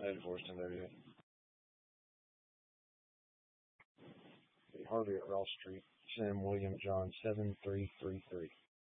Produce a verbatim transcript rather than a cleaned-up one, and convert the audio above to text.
headed for us in there yet. Harvey at Ross Street. Sam William John seven three three three.